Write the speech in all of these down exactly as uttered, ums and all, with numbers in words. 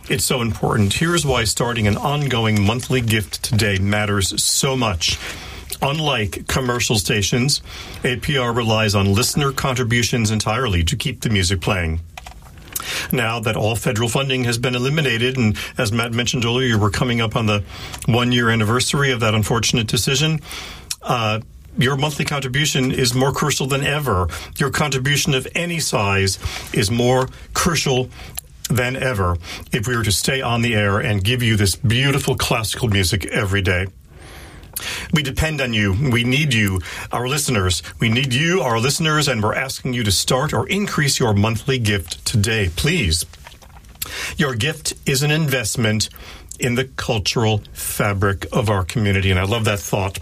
it's so important. Here's why starting an ongoing monthly gift today matters so much. Unlike commercial stations, A P R relies on listener contributions entirely to keep the music playing. Now that all federal funding has been eliminated, and as Matt mentioned earlier, we're coming up on the one-year anniversary of that unfortunate decision, uh, your monthly contribution is more crucial than ever. Your contribution of any size is more crucial than ever if we were to stay on the air and give you this beautiful classical music every day. We depend on you. We need you, our listeners. We need you, our listeners, and we're asking you to start or increase your monthly gift today, please. Your gift is an investment in the cultural fabric of our community, and I love that thought.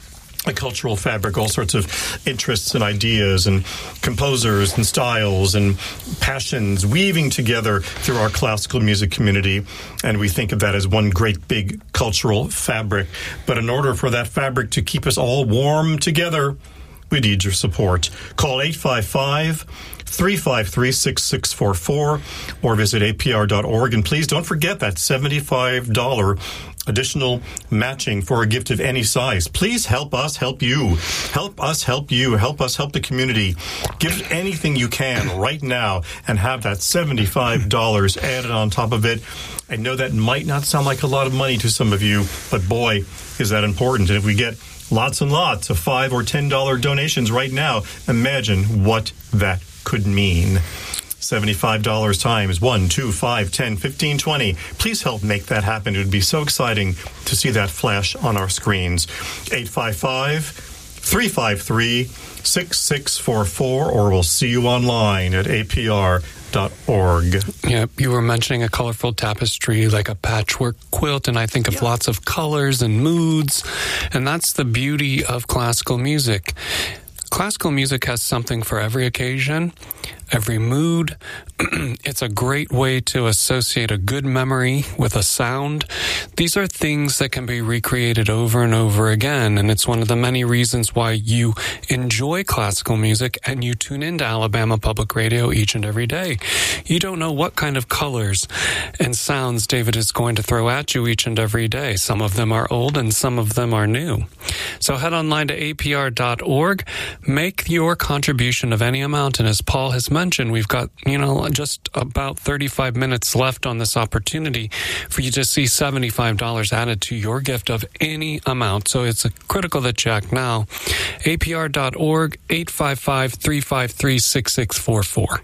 A cultural fabric, all sorts of interests and ideas and composers and styles and passions weaving together through our classical music community. And we think of that as one great big cultural fabric. But in order for that fabric to keep us all warm together, we need your support. Call eight five five, three five three, six six four four or visit A P R dot org. And please don't forget that seventy-five dollars additional matching for a gift of any size. Please help us help you. Help us help you. Help us help the community. Give anything you can right now and have that seventy-five dollars added on top of it. I know that might not sound like a lot of money to some of you, but boy, is that important. And if we get lots and lots of five or ten dollars donations right now, imagine what that could mean. seventy-five dollars times one, two, five, ten, fifteen, twenty. Please help make that happen. It would be so exciting to see that flash on our screens. eight five five, three five three, six six four four, or we'll see you online at A P R dot org. Yeah, you were mentioning a colorful tapestry like a patchwork quilt, and I think of yeah. lots of colors and moods, and that's the beauty of classical music. Classical music has something for every occasion, every mood. It's a great way to associate a good memory with a sound. These are things that can be recreated over and over again, and it's one of the many reasons why you enjoy classical music and you tune into Alabama Public Radio each and every day. You don't know what kind of colors and sounds David is going to throw at you each and every day. Some of them are old and some of them are new. So head online to A P R dot org. Make your contribution of any amount, and as Paul has mentioned, we've got, you know, just about thirty-five minutes left on this opportunity for you to see seventy-five dollars added to your gift of any amount. So it's critical that you act now. A P R dot org, eight five five, three five three, six six four four.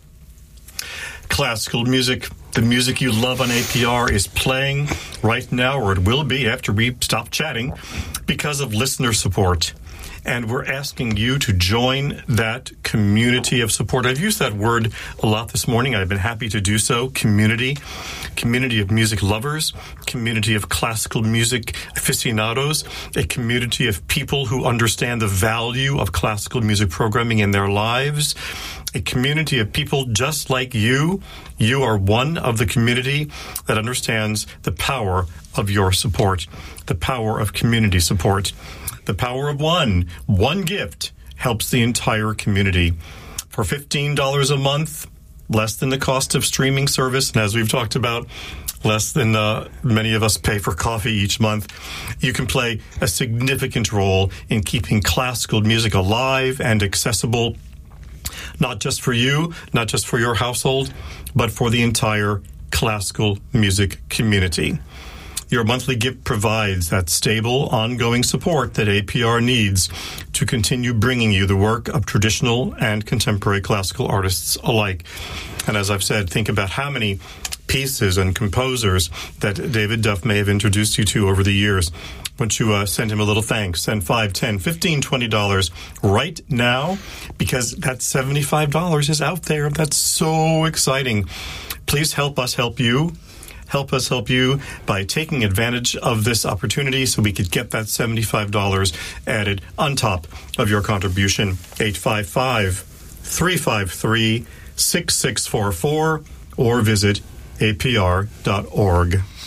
Classical music, the music you love on A P R, is playing right now, or it will be after we stop chatting, because of listener support. And we're asking you to join that community of support. I've used that word a lot this morning. I've been happy to do so. Community. Community of music lovers. Community of classical music aficionados. A community of people who understand the value of classical music programming in their lives. A community of people just like you. You are one of the community that understands the power of your support. The power of community support. The power of one. One gift helps the entire community. For fifteen dollars a month, less than the cost of streaming service, and as we've talked about, less than uh, many of us pay for coffee each month, you can play a significant role in keeping classical music alive and accessible, not just for you, not just for your household, but for the entire classical music community. Your monthly gift provides that stable, ongoing support that A P R needs to continue bringing you the work of traditional and contemporary classical artists alike. And as I've said, think about how many pieces and composers that David Duff may have introduced you to over the years. Won't you uh, send him a little thanks? Send five, ten, fifteen, twenty dollars right now, because that seventy-five dollars is out there. That's so exciting. Please help us help you. Help us help you by taking advantage of this opportunity so we could get that seventy-five dollars added on top of your contribution. eight five five, three five three, six six four four or visit A P R dot org.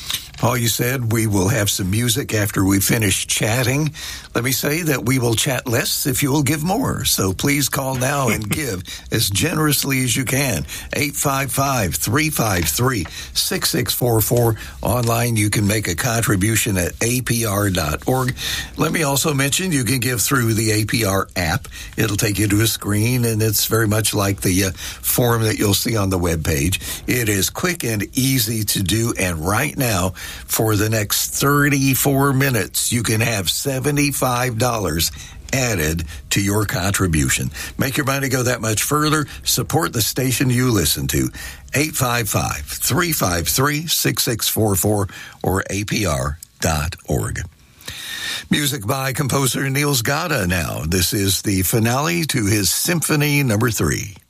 Paul, you said we will have some music after we finish chatting. Let me say that we will chat less if you will give more. So please call now and give as generously as you can. eight five five, three five three, six six four four. Online, you can make a contribution at A P R dot org. Let me also mention you can give through the A P R app. It'll take you to a screen, and it's very much like the uh, form that you'll see on the webpage. It is quick and easy to do, and right now, for the next thirty-four minutes, you can have seventy-five dollars added to your contribution. Make your money go that much further. Support the station you listen to. eight five five, three five three, six six four four or A P R dot org. Music by composer Niels Gade now. This is the finale to his Symphony Number Three.